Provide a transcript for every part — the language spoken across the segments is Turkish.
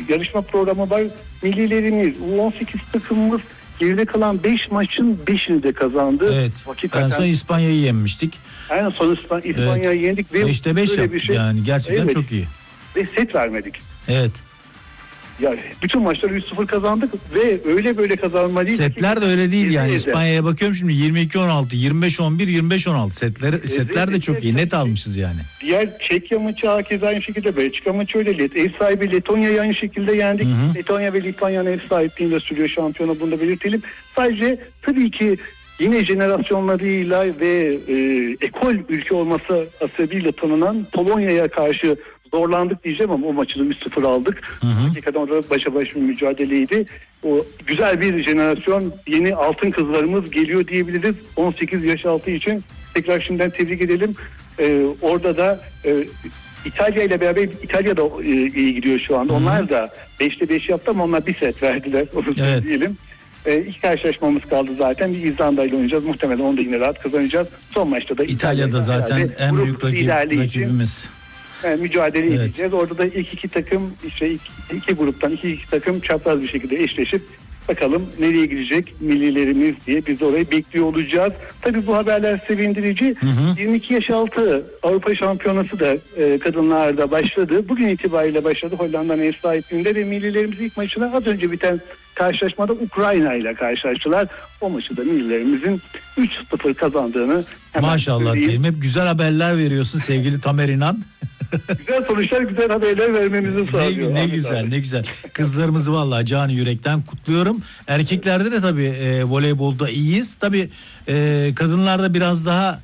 yarışma programı var. Millilerimiz, U18 takımımız geride kalan 5 maçın 5'ini de kazandı. Evet. Hakikaten. En son İspanya'yı yenmiştik. En son İspanya'yı yendik. Ve 5'te 5 yaptık yani. Gerçekten evet. Çok iyi. Ve set vermedik. Evet. Yani bütün maçları 3-0 kazandık ve öyle böyle kazanma değil. Setler de öyle değil yani. İspanya'ya bakıyorum şimdi 22-16, 25-11, 25-16 setler de çok iyi. Net almışız yani. Diğer Çekya maçı hakeza aynı şekilde, Belçika maçı öyle. Ev sahibi Letonya'yı aynı şekilde yendik. Hı-hı. Letonya ve Litvanya'nın ev sahipliğinde sürüyor şampiyona, bunu da belirtelim. Sadece tabii ki yine jenerasyonlarıyla ve ekol ülke olması hasebiyle tanınan Polonya'ya karşı zorlandık diyeceğim ama o maçı da 3-0 aldık. Hakikaten orada başa baş bir mücadeleydi. O güzel bir jenerasyon, yeni altın kızlarımız geliyor diyebiliriz. 18 yaş altı için tekrar şimdiden tebrik edelim. Orada da İtalya ile beraber, İtalya da iyi gidiyor şu anda. Onlar da 5'te 5 yaptı ama onlar bir set verdiler. Onu söyleyelim. İki karşılaşmamız kaldı zaten. Bir İzlanda ile oynayacağız. Muhtemelen onu da yine rahat kazanacağız. Son maçta da İtalya'da zaten en büyük rakibimiz. Mücadele edeceğiz. Orada da ilk iki takım, işte iki gruptan iki takım çapraz bir şekilde eşleşip bakalım nereye gidecek millilerimiz diye biz de orayı bekliyor olacağız. Tabii bu haberler sevindirici. 22 yaş altı Avrupa Şampiyonası da kadınlarda başladı. Bugün itibariyle başladı. Hollanda'nın ev sahipliğinde ve millilerimiz ilk maçına az önce biten karşılaşmada Ukrayna ile karşılaştılar. O maçı da millilerimizin 3-0 kazandığını hemen maşallah diyeyim. Hep güzel haberler veriyorsun sevgili Tamer İnan. Güzel sonuçlar, güzel haberler vermemizi sağlıyor. Ne güzel, ne güzel. Kızlarımızı vallahi canı yürekten kutluyorum. Erkeklerde de tabii voleybolda iyiyiz. Tabii kadınlarda biraz daha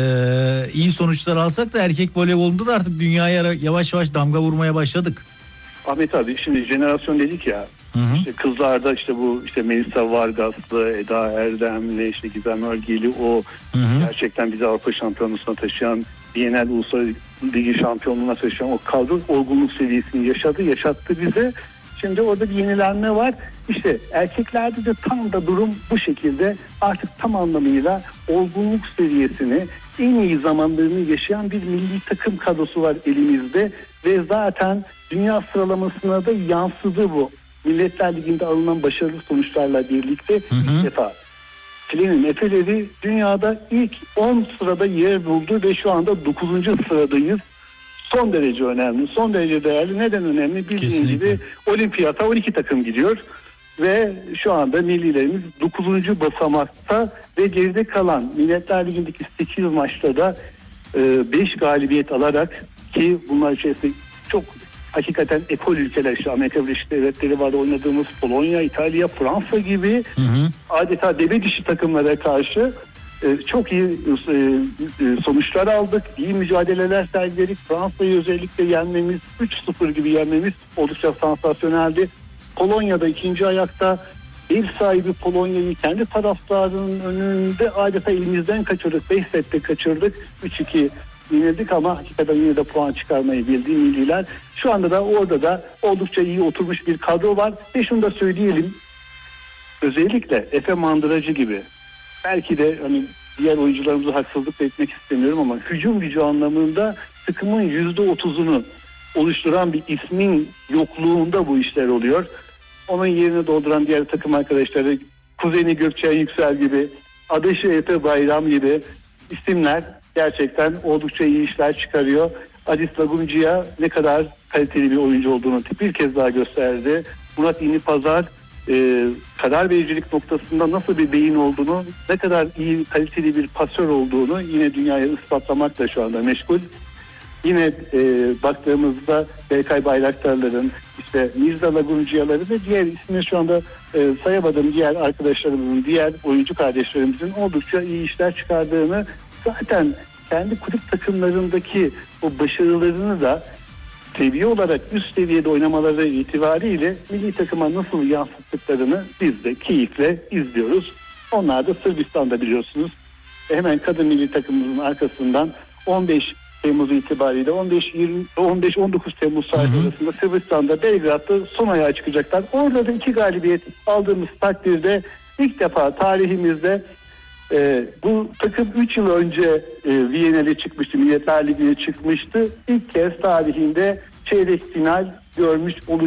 iyi sonuçlar alsak da erkek voleybolunda da artık dünyaya yavaş yavaş damga vurmaya başladık. Ahmet abi, şimdi jenerasyon dedik ya. İşte kızlarda işte bu işte Melisa Vargas'lı, Eda Erdem'li, işte Gizem Örgeli, o gerçekten bizi Avrupa Şampiyonası'na taşıyan, Bienal Uluslararası Ligi şampiyonluğuna taşıyan o kadro olgunluk seviyesini yaşattı bize. Şimdi orada bir yenilenme var. İşte erkeklerde de tam da durum bu şekilde. Artık tam anlamıyla olgunluk seviyesini, en iyi zamanlarını yaşayan bir milli takım kadrosu var elimizde. Ve zaten dünya sıralamasına da yansıdı bu. Milletler Ligi'nde alınan başarılı sonuçlarla birlikte ilk defa Filenin Efeleri dünyada ilk 10 sırada yer buldu ve şu anda 9. sıradayız. Son derece önemli, son derece değerli. Neden önemli? Bildiğin gibi olimpiyata 12 takım gidiyor ve şu anda millilerimiz 9. basamakta ve geride kalan Milletler Ligi'ndeki 8 maçta da 5 galibiyet alarak, ki bunlar içerisinde çok hakikaten ekol ülkeler, işte Amerika Birleşik Devletleri var, oynadığımız Polonya, İtalya, Fransa gibi adeta deve dişi takımlara karşı çok iyi sonuçlar aldık. İyi mücadeleler sergiledik. Fransa'yı özellikle yenmemiz, 3-0 gibi yenmemiz oldukça sansasyoneldi. Polonya'da ikinci ayakta ev sahibi Polonya'yı kendi taraftarının önünde adeta elimizden kaçırdık. 5 sette kaçırdık. 3-2 yenildik ama hakikaten yine de puan çıkarmayı bildiği milliler. Şu anda da orada da oldukça iyi oturmuş bir kadro var. Ve şunu da söyleyelim. Özellikle Efe Mandıracı gibi, belki de hani diğer oyuncularımıza haksızlık etmek istemiyorum ama hücum gücü anlamında takımın %30'unu oluşturan bir ismin yokluğunda bu işler oluyor. Onun yerini dolduran diğer takım arkadaşları, kuzeni Gökçen Yüksel gibi, adaşı Efe Bayram gibi isimler gerçekten oldukça iyi işler çıkarıyor. Adis Laguncı'ya ne kadar kaliteli bir oyuncu olduğunu bir kez daha gösterdi. Murat İni Pazar karar vericilik noktasında nasıl bir beyin olduğunu, ne kadar iyi, kaliteli bir pasör olduğunu yine dünyaya ispatlamakla şu anda meşgul. Yine baktığımızda Berkay Bayraktarların, işte Mirza Laguncı'yaları ve diğer ismini şu anda sayamadığım diğer arkadaşlarımızın, diğer oyuncu kardeşlerimizin oldukça iyi işler çıkardığını, zaten kendi kulüp takımlarındaki o başarılarını da seviye olarak üst seviyede oynamaları itibariyle milli takıma nasıl yansıttıklarını biz de keyifle izliyoruz. Onlar da Sırbistan'da biliyorsunuz. Hemen kadın milli takımımızın arkasından 15 Temmuz itibariyle 15-19 Temmuz saat arasında Sırbistan'da, Belgrad'da son ayağa çıkacaklar. Orada da 2 galibiyet aldığımız takdirde ilk defa tarihimizde bu takım 3 yıl önce Viyana'ya çıkmıştı, Milletler Ligi'ne çıkmıştı. İlk kez tarihinde çeyrek final görmüş olacak.